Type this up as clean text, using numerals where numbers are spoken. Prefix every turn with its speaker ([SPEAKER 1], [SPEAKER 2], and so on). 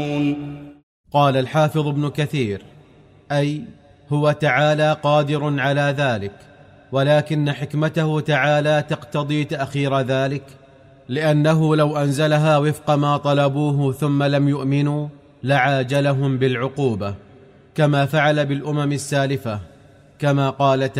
[SPEAKER 1] قال الحافظ ابن كثير: أي هو تعالى قادر على ذلك، ولكن حكمته تعالى تقتضي تأخير ذلك، لأنه لو أنزلها وفق ما طلبوه ثم لم يؤمنوا لعاجلهم بالعقوبة، كما فعل بالأمم السالفة، كما قال